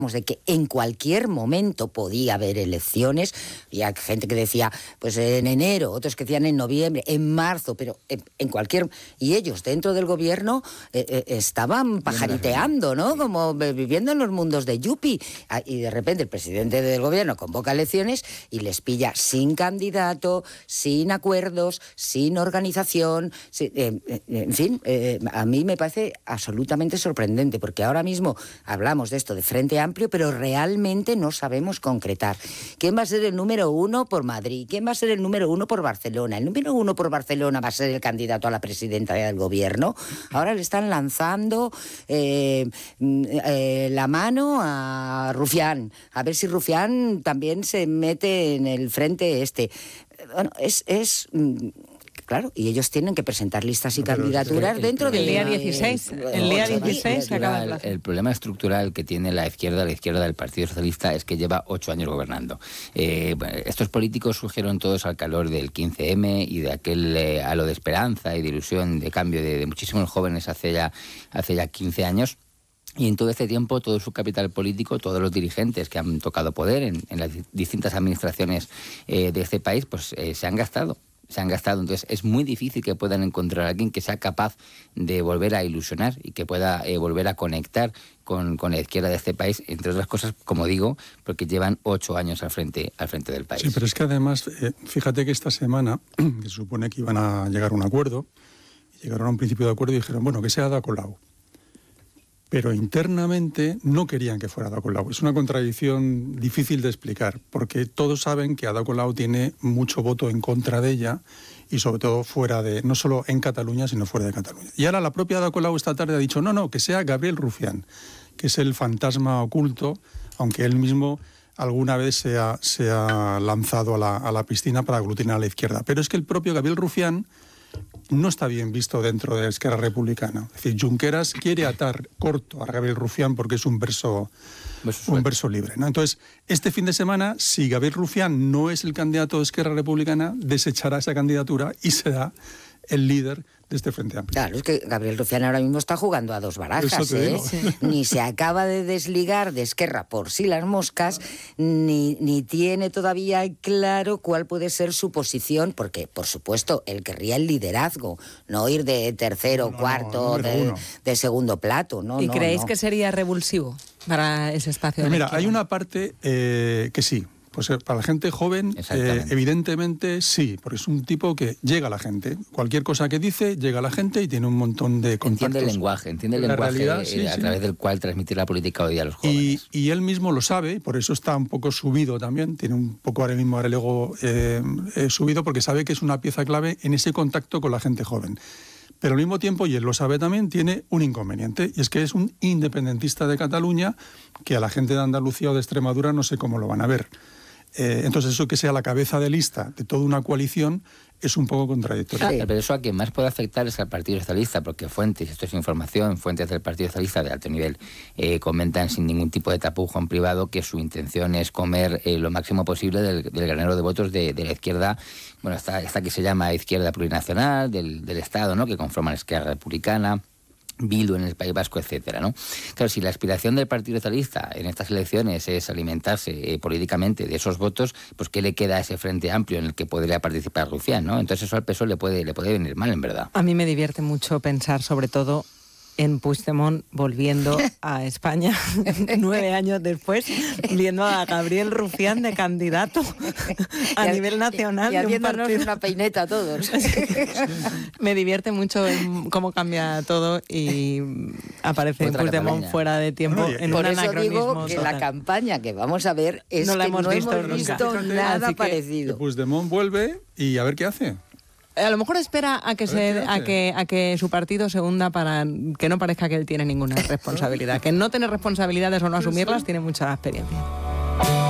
de que en cualquier momento podía haber elecciones. Había gente que decía, pues en enero, otros que decían en noviembre, en marzo, pero en cualquier... Y ellos dentro del gobierno estaban pajariteando, ¿no? Como viviendo en los mundos de Yupi. Y de repente el presidente del gobierno convoca elecciones y les pilla sin candidato, sin acuerdos, sin organización, en fin, a mí me parece absolutamente sorprendente, porque ahora mismo hablamos de esto de Frente Amplio, pero realmente no sabemos concretar. ¿Quién va a ser el número 1 por Madrid? ¿Quién va a ser el número 1 por Barcelona? ¿El número 1 por Barcelona va a ser el candidato a la presidencia del gobierno? Ahora le están lanzando la mano a Rufián, a ver si Rufián también se mete en el frente este. Bueno, claro, y ellos tienen que presentar listas y candidaturas dentro del día 16. El día 16 se acaba el plazo. El problema estructural que tiene la izquierda del Partido Socialista, es que lleva 8 años gobernando. Estos políticos surgieron todos al calor del 15M y de aquel halo de esperanza y de ilusión, de cambio de muchísimos jóvenes hace ya 15 años. Y en todo este tiempo, todo su capital político, todos los dirigentes que han tocado poder en las distintas administraciones de este país, pues se han gastado. Entonces es muy difícil que puedan encontrar a alguien que sea capaz de volver a ilusionar y que pueda volver a conectar con la izquierda de este país, entre otras cosas, como digo, porque llevan 8 años al frente del país. Sí, pero es que además, fíjate que esta semana, que se supone que iban a llegar a un acuerdo, llegaron a un principio de acuerdo y dijeron, bueno, que sea Ada Colau. Pero internamente no querían que fuera Ada Colau. Es una contradicción difícil de explicar, porque todos saben que Ada Colau tiene mucho voto en contra de ella, y sobre todo no solo en Cataluña, sino fuera de Cataluña. Y ahora la propia Ada Colau esta tarde ha dicho, no, que sea Gabriel Rufián, que es el fantasma oculto, aunque él mismo alguna vez se ha lanzado a la piscina para aglutinar a la izquierda. Pero es que el propio Gabriel Rufián no está bien visto dentro de Esquerra Republicana. Es decir, Junqueras quiere atar corto a Gabriel Rufián porque es un verso libre, ¿no? Entonces, este fin de semana, si Gabriel Rufián no es el candidato de Esquerra Republicana, desechará esa candidatura y será el líder de este Frente Amplio. Claro, es que Gabriel Rufián ahora mismo está jugando a 2 barajas, ¿eh? Sí. Ni se acaba de desligar de Esquerra por sí las moscas, ni tiene todavía claro cuál puede ser su posición, porque, por supuesto, él querría el liderazgo, no ir de tercero, cuarto, de segundo plato. ¿Y creéis que sería revulsivo para ese espacio? Mira, hay una parte que sí. Pues para la gente joven, evidentemente sí, porque es un tipo que llega a la gente. Cualquier cosa que dice, llega a la gente y tiene un montón de contactos. Entiende el lenguaje realidad, a través del cual transmitir la política hoy a los jóvenes. Y él mismo lo sabe, por eso está un poco subido también, tiene un poco ahora mismo el ego subido, porque sabe que es una pieza clave en ese contacto con la gente joven. Pero al mismo tiempo, y él lo sabe también, tiene un inconveniente, y es que es un independentista de Cataluña, que a la gente de Andalucía o de Extremadura no sé cómo lo van a ver. Entonces eso que sea la cabeza de lista de toda una coalición es un poco contradictorio. Pero eso a quien más puede afectar es al Partido Socialista, porque fuentes, esto es información, fuentes del Partido Socialista de alto nivel comentan sin ningún tipo de tapujo en privado que su intención es comer lo máximo posible del granero de votos de la izquierda, bueno, esta que se llama izquierda plurinacional del Estado, ¿no?, que conforman Esquerra Republicana, Bildu en el País Vasco, etcétera, ¿no? Claro, si la aspiración del Partido Socialista en estas elecciones es alimentarse políticamente de esos votos, pues ¿qué le queda a ese Frente Amplio en el que podría participar Rufián, ¿no? Entonces eso al PSOE le puede venir mal, en verdad. A mí me divierte mucho pensar, sobre todo, en Puigdemont volviendo a España 9 años después, viendo a Gabriel Rufián de candidato a nivel nacional. Y haciéndonos una peineta a todos. Me divierte mucho cómo cambia todo y aparece Puigdemont fuera de tiempo en un anacronismo. Por eso digo que la campaña que vamos a ver es no que hemos visto nada parecido. Puigdemont vuelve y a ver qué hace. A lo mejor espera a que su partido se hunda para que no parezca que él tiene ninguna responsabilidad. Que no tener responsabilidades o no asumirlas tiene mucha experiencia.